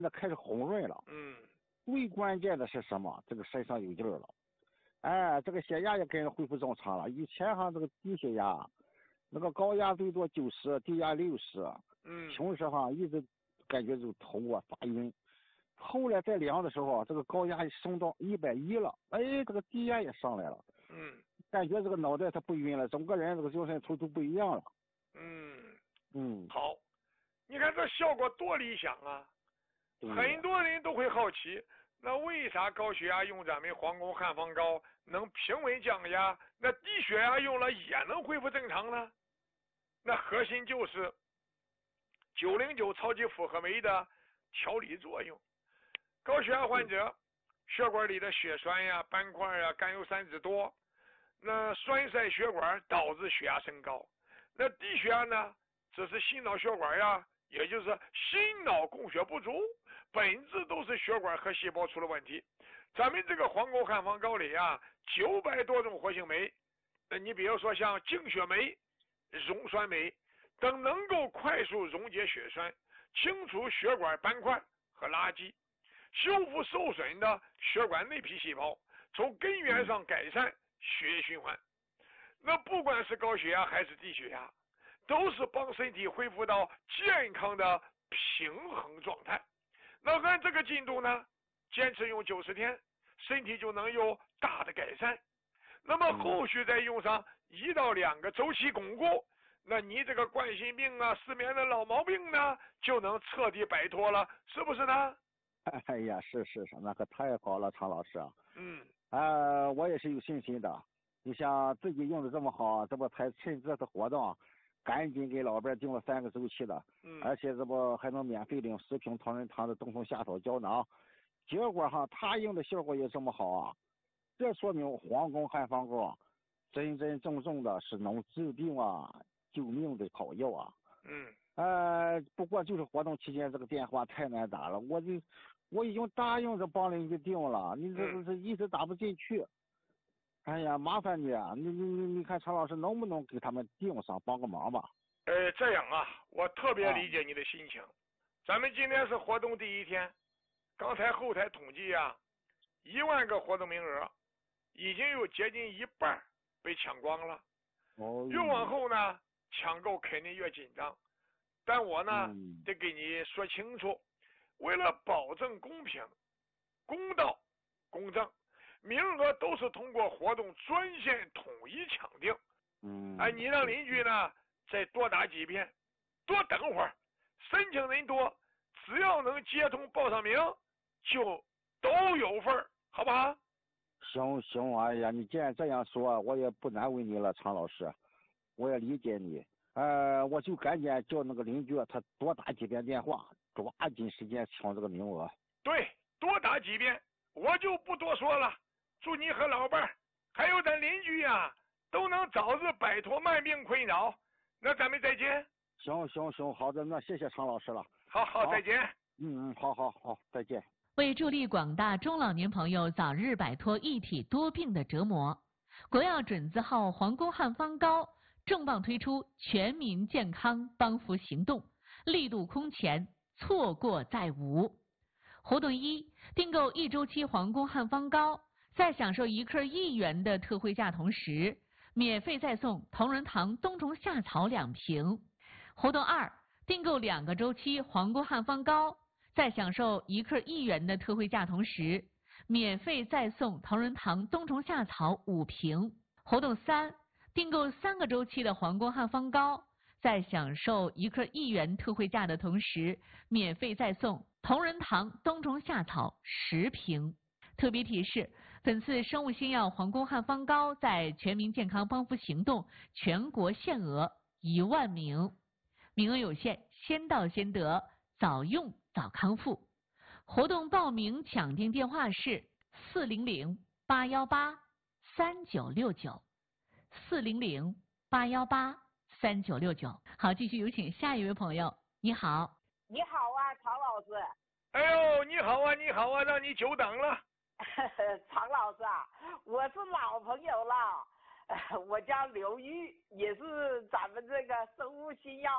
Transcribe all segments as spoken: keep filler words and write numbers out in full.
那开始红润了。 嗯， 最关键的是什么？这个身上有劲儿了。哎，这个血压也跟着恢复正常了。以前哈这个低血压，那个高压最多九十，低压六十。 嗯， 平时哈一直感觉就头啊发晕。后来再量的时候，这个高压升到一百一了，哎，这个低压也上来了。 嗯， 感觉这个脑袋它不晕了，整个人这个精神头都不一样了。 嗯嗯， 好，你看这效果多理想啊！ 对很多人都会好奇，那为啥高血压用咱们黄宫汉方膏能平稳降压，那低血压用了也能恢复正常呢？那核心就是九零九超级复合酶的调理作用。高血压患者血管里的血栓呀、斑块呀、甘油三酯多，那栓塞血管导致血压升高。那低血压呢，只是心脑血管呀，也就是心脑供血不足，本质都是血管和细胞出了问题。咱们这个黄沟汉方膏里啊，九百多种活性酶，那你比如说像净血酶、溶栓酶等，能够快速溶解血栓，清除血管斑块和垃圾，修复受损的血管内皮细胞，从根源上改善血液循环。那不管是高血压还是低血压，都是帮身体恢复到健康的平衡状态。那按这个进度呢，坚持用九十天，身体就能有大的改善。那么后续再用上一到两个周期巩固，那你这个冠心病啊、失眠的老毛病呢，就能彻底摆脱了，是不是呢？ 哎呀，是是是，那可太好了，常老师。 嗯， 呃，我也是有信心的。你像自己用的这么好，这不才趁这次活动，赶紧给老伴订了三个周期的， 嗯， 而且这不还能免费领十瓶同仁堂的冬虫夏草胶囊。结果哈，他用的效果也这么好啊，这说明黄宫汉方膏真真正正的是能治病啊、救命的好药啊。 嗯， 呃，不过就是活动期间这个电话太难打了，我就我已经答应着帮邻居订了，你这这这一直打不进去。哎呀，麻烦你啊，你你你你看常老师能不能给他们订上，帮个忙吧？ 呃，这样啊，我特别理解你的心情。啊、咱们今天是活动第一天，刚才后台统计啊，一万个活动名额，已经有接近一半被抢光了。 哦。 越往后呢，抢购肯定越紧张。但我呢， 嗯、 得给你说清楚，为了保证公平、公道、公正，名额都是通过活动专线统一抢定。 嗯。 哎，你让邻居呢再多打几遍，多等会儿，申请人多，只要能接通报上名，就都有份儿，好不好？ 行行，哎呀，你既然这样说，我也不难为你了，常老师，我也理解你。呃，我就赶紧叫那个邻居他多打几遍电话，抓紧时间抢这个名额。 对，多打几遍，我就不多说了。祝你和老伴儿还有咱邻居呀、啊，都能早日摆脱慢病困扰。那咱们再见。 行行行，好的，那谢谢常老师了。 好好，再见。 嗯嗯，好好好，再见。 为助力广大中老年朋友早日摆脱一体多病的折磨，国药准字号黄宫汉方膏重磅推出全民健康帮扶行动，力度空前，错过再无。活动一，订购一周期黄宫汉方膏，在享受一克一元的特惠价同时，免费再送同仁堂冬虫夏草两瓶。活动二，订购两个周期黄宫汉方膏，在享受一克一元的特惠价同时，免费再送同仁堂冬虫夏草五瓶。活动三，订购三个周期的黄宫汉方膏，在享受一克一元特惠价的同时，免费再送同仁堂冬虫夏草十瓶。特别提示，本次生物新药黄宫汉方膏在全民健康帮扶行动全国限额一万名，名额有限，先到先得，早用早康复。活动报名抢订电话是四零零八幺八三九六九，四零零八幺八三九六九。好，继续有请下一位朋友。你好。 你好啊，常老师。 哎呦，你好啊，你好啊，让你久等了。 常老师啊，我是老朋友了，我叫刘玉，也是咱们这个生物新药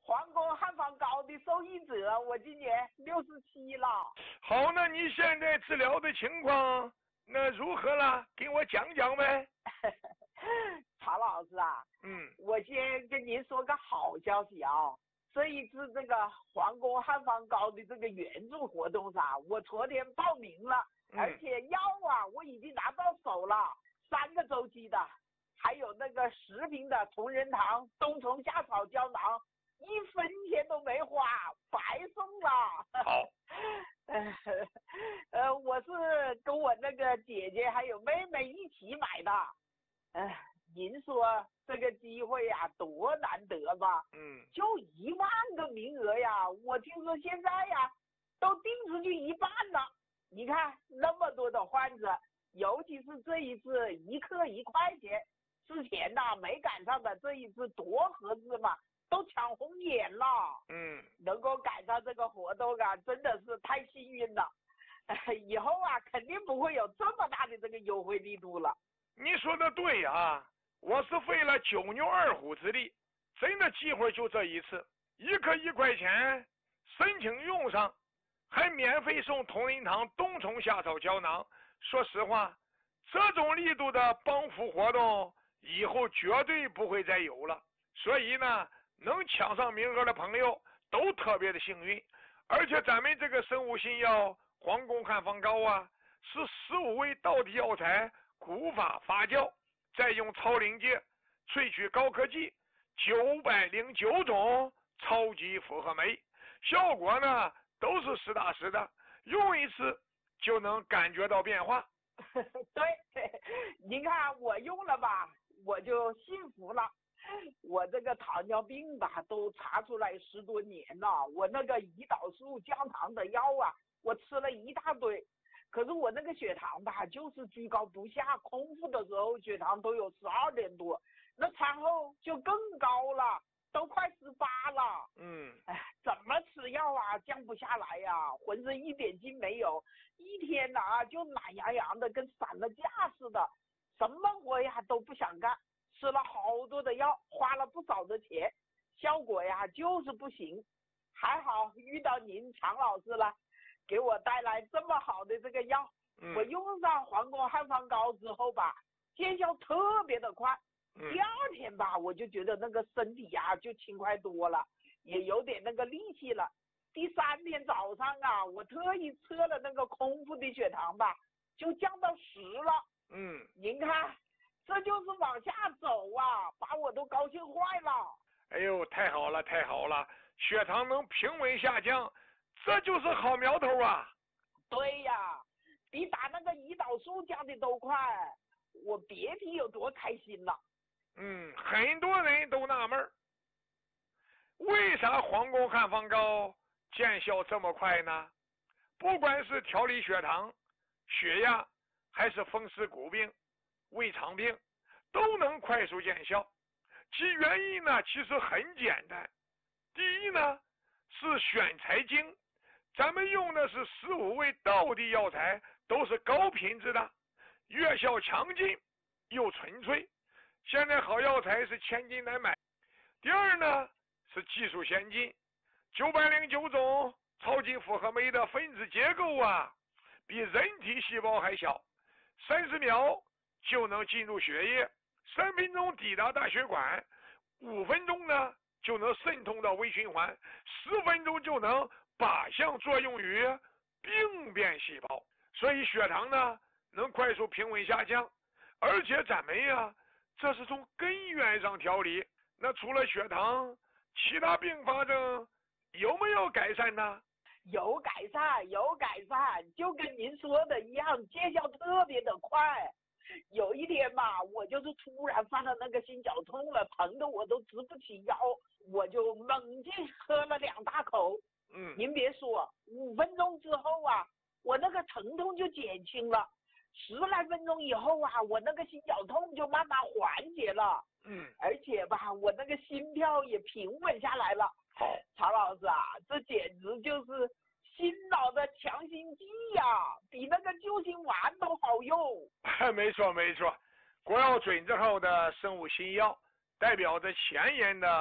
皇宫汉方膏的受益者，我今年六十七了。 好，那你现在治疗的情况那如何了？给我讲讲呗。 曹老师啊， 嗯， 我先跟您说个好消息啊，这一次这个皇宫汉方膏的这个援助活动上，我昨天报名了， 嗯、 而且药啊我已经拿到手了，三个周期的，还有那个十瓶的同仁堂冬虫夏草胶囊，一分钱都没花，白送了。 好。 呃呃，我是跟我那个姐姐还有妹妹一起买的。呃，您说这个机会呀、啊、多难得吧？ 嗯， 就一万个名额呀，我听说现在呀都订出去一半了。你看那么多的患者，尤其是这一次一克一块钱，之前呐没赶上的，这一次多合适嘛，都抢红眼了。 嗯， 能够赶上这个活动啊，真的是太幸运了。呃、以后啊，肯定不会有这么大的这个优惠力度了。 你说的对啊，我是费了九牛二虎之力，真的机会就这一次，一克一块钱，申请用上，还免费送同仁堂冬虫夏草胶囊。说实话，这种力度的帮扶活动以后绝对不会再有了。所以呢，能抢上名额的朋友都特别的幸运。而且咱们这个生物新药皇宫汉方膏啊，是十五味道体药材古法发酵，再用超临界萃取高科技九百零九种超级复合酶，效果呢都是实打实的，用一次就能感觉到变化。 对，您看我用了吧，我就幸福了。我这个糖尿病吧都查出来十多年了，我那个胰岛素降糖的药啊，我吃了一大堆，可是我那个血糖吧就是居高不下，空腹的时候血糖都有十二点多，那餐后就更高了，都快十八了。 嗯， 哎，怎么吃药啊降不下来呀、啊，浑身一点劲没有，一天呐、啊、就懒洋洋的，跟散了架似的，什么活呀都不想干。吃了好多的药，花了不少的钱，效果呀就是不行。还好遇到您常老师了，给我带来这么好的这个药。 嗯、 我用上皇宫汉方膏之后吧，见效特别的快。 嗯、 第二天吧，我就觉得那个身体呀就轻快多了，也有点那个力气了。第三天早上啊，我特意测了那个空腹的血糖吧，就降到十了。 嗯， 您看。这就是往下走啊，把我都高兴坏了。 哎呦，太好了，太好了，血糖能平稳下降，这就是好苗头啊。 对呀，比打那个胰岛素降的都快，我别提有多开心了。 嗯，很多人都纳闷，为啥皇宫汉方膏见效这么快呢？不管是调理血糖、血压，还是风湿骨病、胃肠病，都能快速见效。其原因呢，其实很简单。第一呢，是选材精，咱们用的是十五味道地药材，都是高品质的，药效强劲又纯粹。现在好药材是千金难买。第二呢，是技术先进，九百零九种超级复合酶的分子结构啊，比人体细胞还小，三十秒就能进入血液，三分钟抵达大血管，五分钟呢就能渗透到微循环，十分钟就能靶向作用于病变细胞，所以血糖呢能快速平稳下降。而且咱们呀，这是从根源上调理。那除了血糖，其他并发症有没有改善呢？ 有改善，有改善，就跟您说的一样，见效特别的快。有一天吧，我就是突然犯了那个心绞痛了，疼的我都直不起腰，我就猛劲喝了两大口。 嗯， 您别说，五分钟之后啊，我那个疼痛就减轻了。十来分钟以后啊，我那个心绞痛就慢慢缓解了。 嗯， 而且吧，我那个心跳也平稳下来了。 好， 曹老师啊，这简直就是心脑的强心剂呀、啊，比那个救心丸都好用。 没错没错，国药准字号的生物新药，代表着前沿的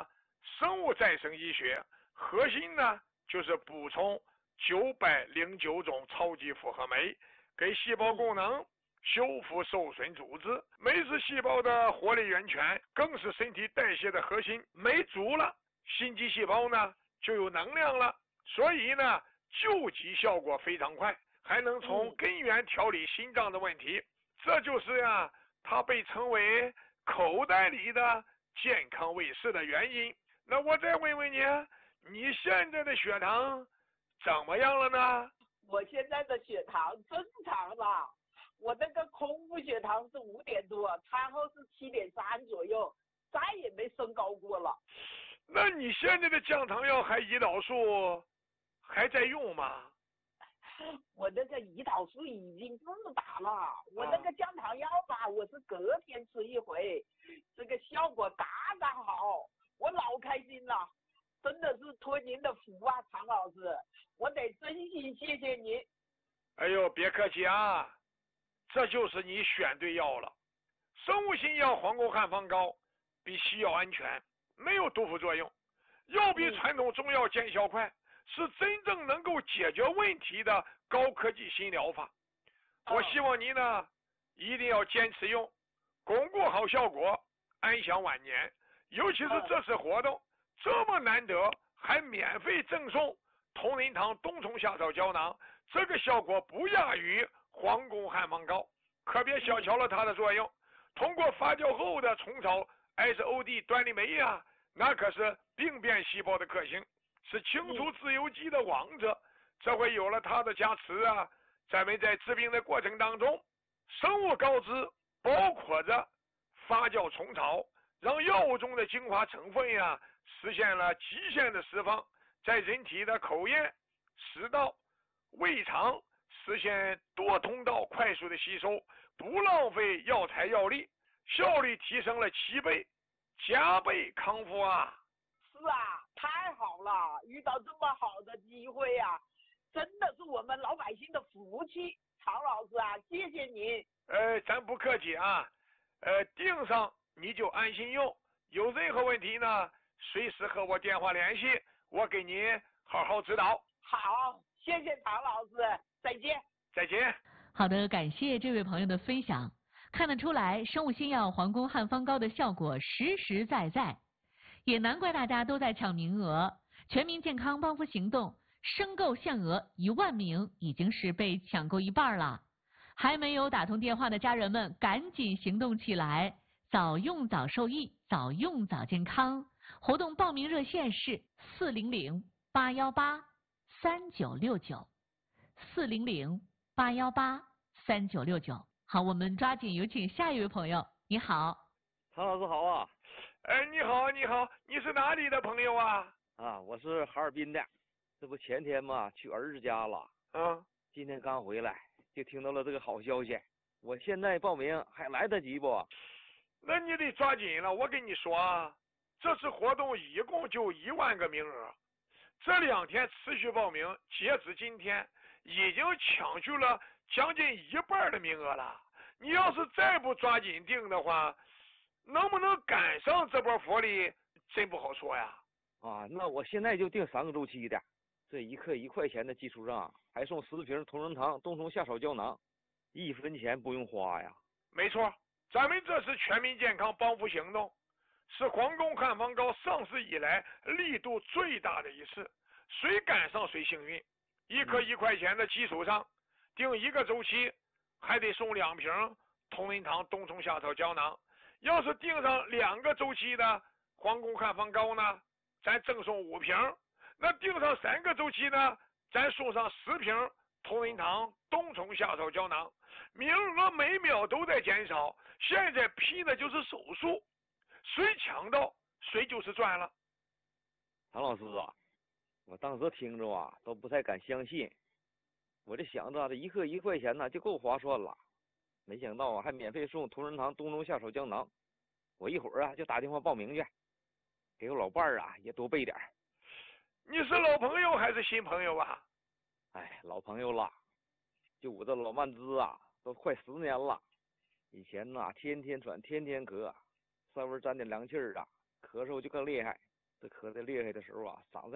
生物再生医学核心呢就是补充九百零九种超级复合酶，给细胞功能修复受损组织。酶是细胞的活力源泉，更是身体代谢的核心。酶足了，心肌细胞呢就有能量了，所以呢救急效果非常快，还能从根源调理心脏的问题。这就是呀它被称为口袋里的健康卫士的原因。那我再问问你，你现在的血糖怎么样了呢？ 我现在的血糖正常了，我那个空腹血糖是五点多，餐后是七点三左右，再也没升高过了。 那你现在的降糖药还胰岛素还在用吗？ 我那个胰岛素已经自打了，我那个降糖药吧，我是隔天吃一回，这个效果刚刚好，我老开心了，真的是托您的福啊，常老师，我得真心谢谢您。 哎呦，别客气啊，这就是你选对药了。生物新药黄沟汉方膏比西药安全，没有毒副作用，药比传统中药见效快，是真正能够解决问题的高科技新疗法。我希望你呢一定要坚持用，巩固好效果，安享晚年。尤其是这次活动这么难得，还免费赠送同仁堂冬虫夏草胶囊，这个效果不亚于皇宫汉方膏，可别小瞧了它的作用。通过发酵后的虫草 S O D 端粒酶呀，那可是病变细胞的克星，是清除自由基的王者。这回有了它的加持啊，咱们在治病的过程当中，生物膏质包括着发酵虫草，让药物中的精华成分呀实现了极限的释放，在人体的口咽、食道、胃肠实现多通道快速的吸收，不浪费药材药力，效率提升了七倍，加倍康复啊！ 是啊，太好了，遇到这么好的机会啊，真的是我们老百姓的福气。常老师啊，谢谢您。 呃，咱不客气啊，呃，订上你就安心用，有任何问题呢，随时和我电话联系，我给您好好指导。 好，谢谢常老师，再见。 再见。 好的，感谢这位朋友的分享。看得出来，生物新药皇宫汉方膏的效果实实在在，也难怪大家都在抢名额。全民健康帮扶行动申购限额一万名，已经是被抢购一半了。还没有打通电话的家人们，赶紧行动起来，早用早受益，早用早健康。活动报名热线是四零零八幺八三九六九，四零零八幺八三九六九。好，我们抓紧有请下一位朋友。你好， 常老师好啊！ 哎，你好，你好，你是哪里的朋友啊？ 啊，我是哈尔滨的，这不前天嘛去儿子家了， 啊， 今天刚回来，就听到了这个好消息。我现在报名还来得及不？ 那你得抓紧了。我跟你说啊，这次活动一共就一万个名额，这两天持续报名，截止今天已经抢去了将近一半的名额了。你要是再不抓紧订的话，能不能赶上这波福利真不好说呀。 啊，那我现在就订三个周期的，这一克一块钱的基础上，还送十瓶同仁堂冬虫夏草胶囊，一分钱不用花呀。 没错，咱们这是全民健康帮扶行动，是皇宫汉方膏上市以来力度最大的一次，谁赶上谁幸运。一克一块钱的基础上，订一个周期还得送两瓶同仁堂冬虫夏草胶囊。要是订上两个周期的皇宫汉方膏呢，咱赠送五瓶；那订上三个周期呢，咱送上十瓶同仁堂冬虫夏草胶囊。名额每秒都在减少，现在拼的就是手速，谁抢到谁就是赚了。 常老师啊，我当时听着啊都不太敢相信，我这想着这一克一块钱呢就够划算了，没想到啊还免费送同仁堂冬虫夏草胶囊。我一会儿啊就打电话报名去，给我老伴儿啊也多备点。 你是老朋友还是新朋友啊？ 哎，老朋友了，就我这老慢支啊都快十年了。以前呐天天喘天天咳，稍微沾点凉气儿啊，咳嗽就更厉害。 这咳得厉害的时候啊，嗓子